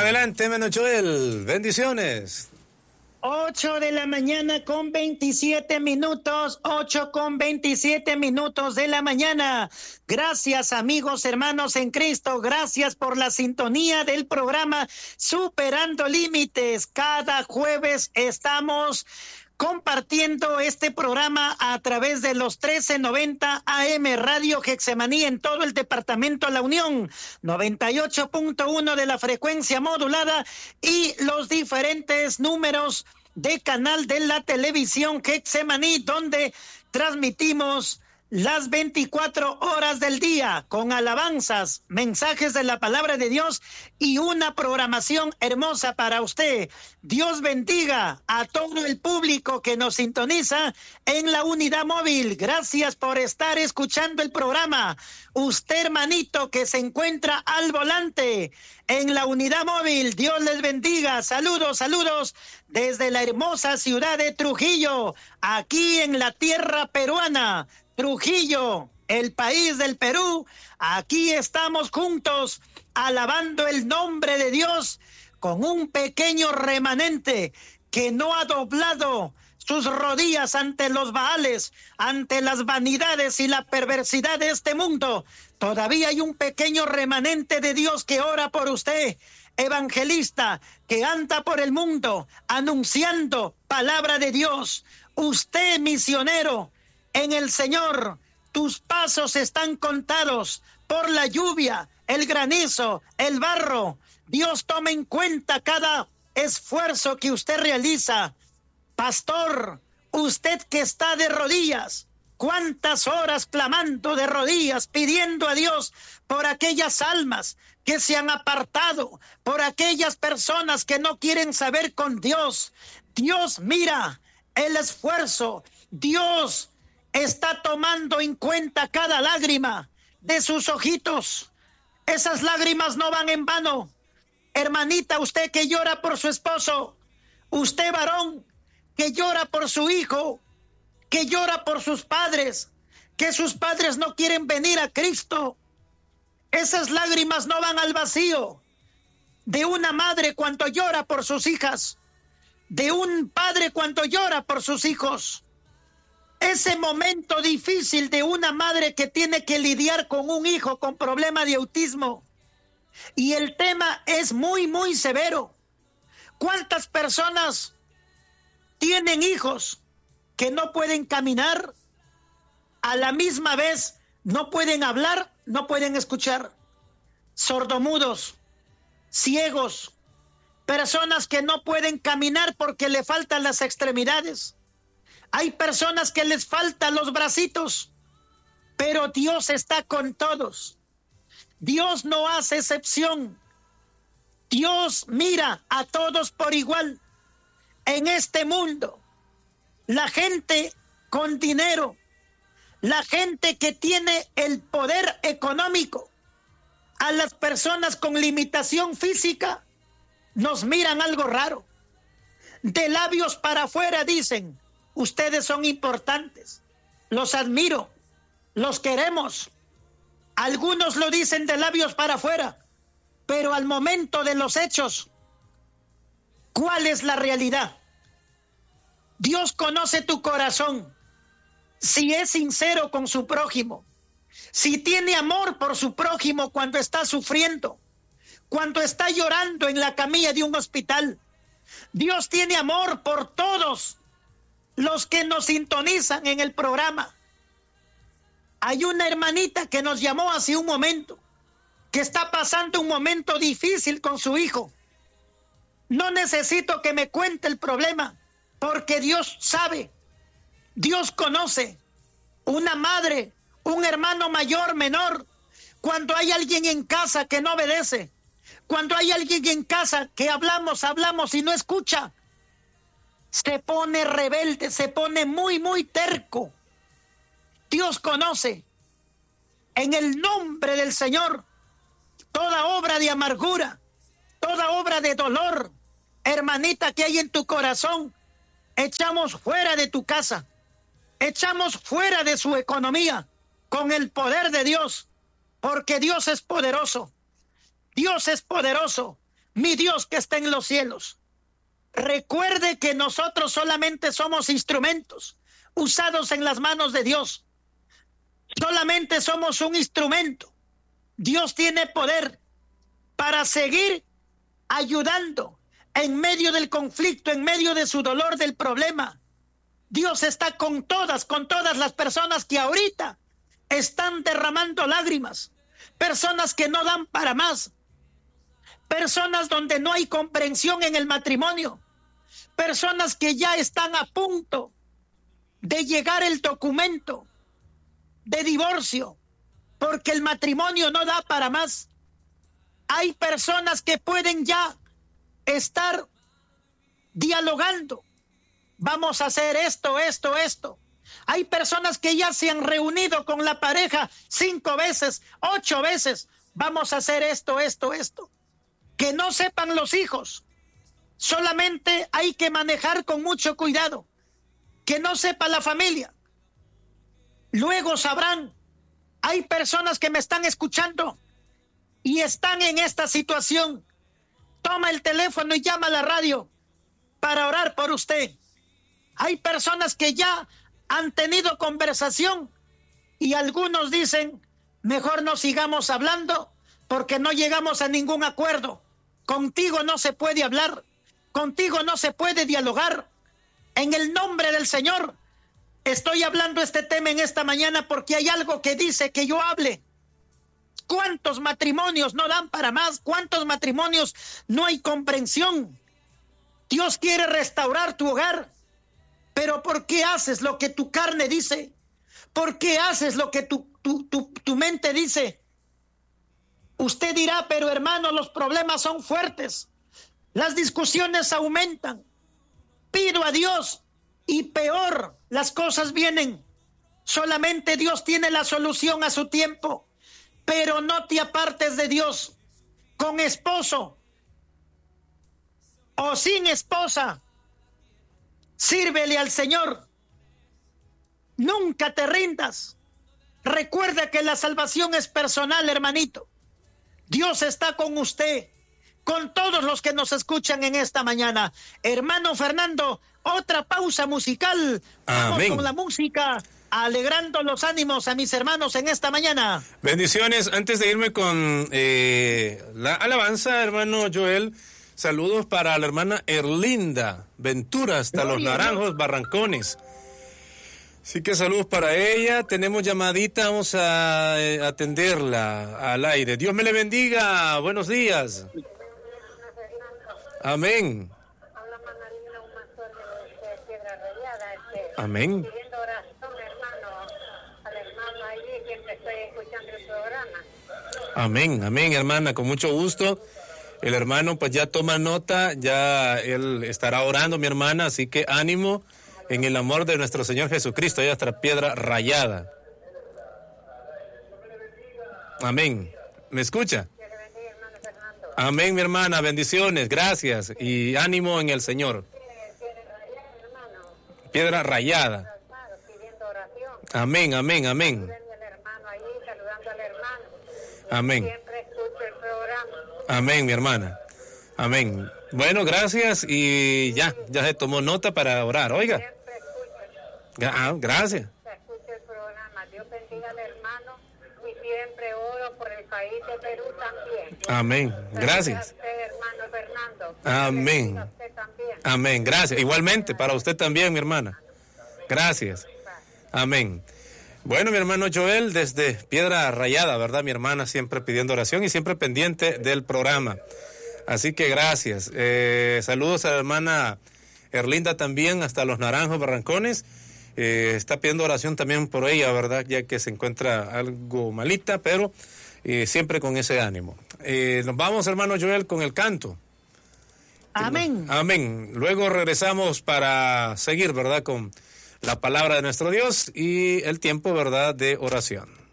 Adelante, hermano Joel. Bendiciones. 8 de la mañana con 27 minutos, 8 con 27 minutos de la mañana. Gracias, amigos, hermanos en Cristo. Gracias por la sintonía del programa Superando Límites. Cada jueves estamos compartiendo este programa a través de los 1390 AM Radio Getsemaní en todo el departamento La Unión, 98.1 de la frecuencia modulada y los diferentes números de canal de la televisión Getsemaní, donde transmitimos las 24 horas del día con alabanzas, mensajes de la palabra de Dios y una programación hermosa para usted. Dios bendiga a todo el público que nos sintoniza en la unidad móvil. Gracias por estar escuchando el programa. Usted, hermanito, que se encuentra al volante en la unidad móvil, Dios les bendiga. Saludos, saludos desde la hermosa ciudad de Trujillo, aquí en la tierra peruana. Trujillo, el país del Perú, aquí estamos juntos alabando el nombre de Dios con un pequeño remanente que no ha doblado sus rodillas ante los baales, ante las vanidades y la perversidad de este mundo. Todavía hay un pequeño remanente de Dios que ora por usted, evangelista, que anda por el mundo anunciando palabra de Dios. Usted, misionero, en el Señor, tus pasos están contados por la lluvia, el granizo, el barro. Dios toma en cuenta cada esfuerzo que usted realiza. Pastor, usted que está de rodillas, ¿cuántas horas clamando de rodillas, pidiendo a Dios por aquellas almas que se han apartado, por aquellas personas que no quieren saber con Dios? Dios mira el esfuerzo. Dios está tomando en cuenta cada lágrima de sus ojitos. Esas lágrimas no van en vano. Hermanita, usted que llora por su esposo, usted varón que llora por su hijo, que llora por sus padres, que sus padres no quieren venir a Cristo. Esas lágrimas no van al vacío. De una madre cuando llora por sus hijas, de un padre cuando llora por sus hijos. Ese momento difícil de una madre que tiene que lidiar con un hijo con problema de autismo. Y el tema es muy, muy severo. ¿Cuántas personas tienen hijos que no pueden caminar? A la misma vez no pueden hablar, no pueden escuchar. Sordomudos, ciegos, personas que no pueden caminar porque le faltan las extremidades. Hay personas que les faltan los bracitos, pero Dios está con todos. Dios no hace excepción. Dios mira a todos por igual. En este mundo, la gente con dinero, la gente que tiene el poder económico, a las personas con limitación física, nos miran algo raro. De labios para afuera dicen: ustedes son importantes, los admiro, los queremos. Algunos lo dicen de labios para afuera, pero al momento de los hechos, ¿cuál es la realidad? Dios conoce tu corazón, si es sincero con su prójimo, si tiene amor por su prójimo cuando está sufriendo, cuando está llorando en la camilla de un hospital. Dios tiene amor por todos los que nos sintonizan en el programa. Hay una hermanita que nos llamó hace un momento, que está pasando un momento difícil con su hijo. No necesito que me cuente el problema, porque Dios sabe, Dios conoce. Una madre, un hermano mayor, menor, cuando hay alguien en casa que no obedece, cuando hay alguien en casa que hablamos y no escucha, se pone rebelde, se pone muy, muy terco. Dios conoce. En el nombre del Señor, toda obra de amargura, toda obra de dolor, hermanita, que hay en tu corazón, echamos fuera de tu casa, echamos fuera de su economía, con el poder de Dios, porque Dios es poderoso. Dios es poderoso. mi Dios que está en los cielos, recuerde que nosotros solamente somos instrumentos usados en las manos de Dios. Solamente somos un instrumento. Dios tiene poder para seguir ayudando en medio del conflicto, en medio de su dolor, del problema. Dios está con todas las personas que ahorita están derramando lágrimas, personas que no dan para más, personas donde no hay comprensión en el matrimonio, personas que ya están a punto de llegar el documento de divorcio porque el matrimonio no da para más. Hay personas que pueden ya estar dialogando. Vamos a hacer esto. Hay personas que ya se han reunido con la pareja 5 veces, 8 veces. Vamos a hacer esto. Que no sepan los hijos. Solamente hay que manejar con mucho cuidado. Que no sepa la familia. Luego sabrán. Hay personas que me están escuchando y están en esta situación. Toma el teléfono y llama a la radio para orar por usted. Hay personas que ya han tenido conversación y algunos dicen, mejor no sigamos hablando porque no llegamos a ningún acuerdo. Contigo no se puede hablar, contigo no se puede dialogar. En el nombre del Señor, estoy hablando este tema en esta mañana porque hay algo que dice que yo hable. ¿Cuántos matrimonios no dan para más? ¿Cuántos matrimonios no hay comprensión? Dios quiere restaurar tu hogar, pero ¿por qué haces lo que tu carne dice? ¿Por qué haces lo que tu mente dice? Usted dirá, pero hermano, los problemas son fuertes, las discusiones aumentan. Pido a Dios y peor, las cosas vienen. Solamente Dios tiene la solución a su tiempo. Pero no te apartes de Dios. Con esposo o sin esposa, sírvele al Señor. Nunca te rindas. Recuerda que la salvación es personal, hermanito. Dios está con usted, con todos los que nos escuchan en esta mañana. Hermano Fernando, otra pausa musical. Vamos Amén. con la música, alegrando los ánimos a mis hermanos en esta mañana. Bendiciones. Antes de irme con la alabanza, hermano Joel, saludos para la hermana Erlinda Ventura, hasta Los Naranjos, Barrancones. Así que saludos para ella. Tenemos llamadita, vamos a atenderla al aire. Dios me le bendiga. Buenos días. Amén. Amén. Pidiendo oración, hermano, al hermano allí, siempre estoy escuchando el programa. Amén, amén, hermana, con mucho gusto. El hermano pues ya toma nota, ya él estará orando, mi hermana, así que ánimo en el amor de nuestro Señor Jesucristo, allá hasta Piedra Rayada. Amén. ¿Me escucha? Dios le bendiga, hermano Fernando. Amén, mi hermana, bendiciones, gracias y ánimo en el Señor. Piedra Rayada. Pidiendo oración. Amén, amén, amén. Saludando al hermano allí, saludando al hermano. Amén. Siempre escucho el programa. Amén, mi hermana. Amén. Bueno, gracias y ya se tomó nota para orar. Oiga. Siempre escucho. Gracias. Se escucha el programa. Dios bendiga al hermano y siempre oro por el país de Perú también. Amén. Gracias. A usted, hermano Fernando. Amén. A usted también. Amén. Gracias. Igualmente, para usted también, mi hermana. Gracias. Amén. Bueno, mi hermano Joel, desde Piedra Rayada, ¿verdad? Mi hermana siempre pidiendo oración y siempre pendiente del programa. Así que gracias. Saludos a la hermana Erlinda también, hasta Los Naranjos, Barrancones. Está pidiendo oración también por ella, ¿verdad? Ya que se encuentra algo malita, pero siempre con ese ánimo. Nos vamos, hermano Joel, con el canto. Amén. Amén. Luego regresamos para seguir, ¿verdad? Con la palabra de nuestro Dios y el tiempo, ¿verdad? De oración.